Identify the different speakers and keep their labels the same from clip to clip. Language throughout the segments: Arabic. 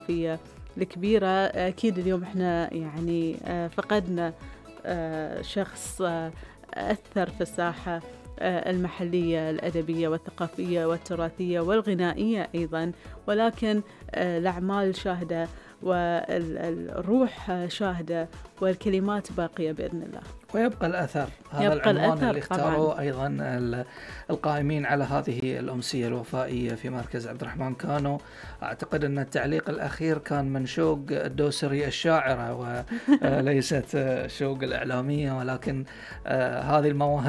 Speaker 1: الثقافية الكبيرة. أكيد اليوم احنا يعني فقدنا شخص أثر في الساحة المحلية الأدبية والثقافية والتراثية والغنائية أيضا، ولكن الأعمال شاهدة والروح شاهدة والكلمات باقية بإذن الله،
Speaker 2: ويبقى الأثر. هذا العنوان اللي اختاروه أيضا القائمين على هذه الأمسية الوفائية في مركز عبد الرحمن كانو. أعتقد أن التعليق الأخير كان من شوق الدوسري الشاعرة وليست شوق الإعلامية، ولكن هذه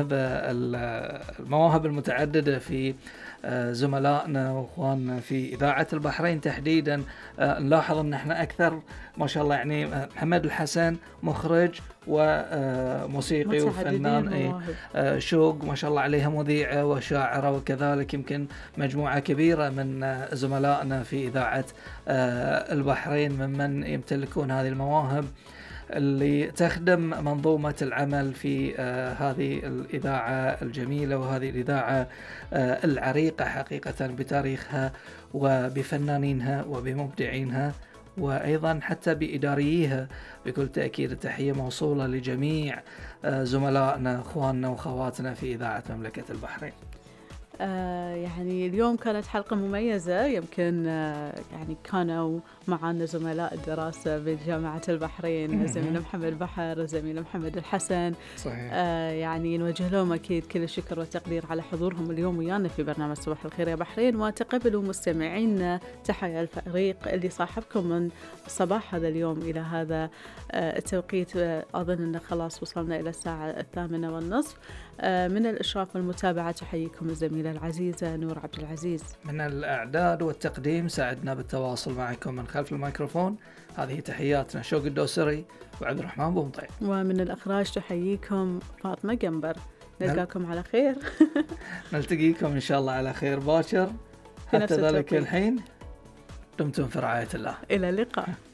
Speaker 2: المواهب المتعددة في زملائنا واخواننا في إذاعة البحرين تحديدا. نلاحظ ان احنا اكثر ما شاء الله، يعني محمد الحسن مخرج وموسيقي وفنان، شوق ما شاء الله عليها مذيعة وشاعرة، وكذلك يمكن مجموعة كبيرة من زملائنا في إذاعة البحرين ممن يمتلكون هذه المواهب اللي تخدم منظومة العمل في هذه الإذاعة الجميلة وهذه الإذاعة العريقة حقيقة بتاريخها وبفنانينها وبمبدعينها، وأيضا حتى بإداريها. بكل تأكيد التحية موصولة لجميع زملائنا أخواننا وخواتنا في إذاعة مملكة البحرين.
Speaker 1: يعني اليوم كانت حلقة مميزة، يمكن يعني كانوا معنا زملاء الدراسة بجامعة البحرين، زميل محمد بحر، زميل محمد الحسن.
Speaker 2: صحيح.
Speaker 1: يعني نوجه لهم أكيد كل الشكر والتقدير على حضورهم اليوم ويانا في برنامج صباح الخير يا بحرين، وتقبلوا مستمعينا تحية الفريق اللي صاحبكم من صباح هذا اليوم إلى هذا التوقيت. أظن أن خلاص وصلنا إلى الساعة 8:30. من الإشراف والمتابعة تحييكم الزميلة العزيزة نور عبد العزيز.
Speaker 2: من الإعداد والتقديم ساعدنا بالتواصل معكم من خلف الميكروفون. هذه تحياتنا شوق الدوسري وعبد الرحمن بومطيع.
Speaker 1: ومن الإخراج تحييكم فاطمة قنبر. نلقاكم على خير.
Speaker 2: نلتقيكم إن شاء الله على خير باكر. حتى ذلك الحين دمتم في رعاية الله.
Speaker 1: إلى اللقاء.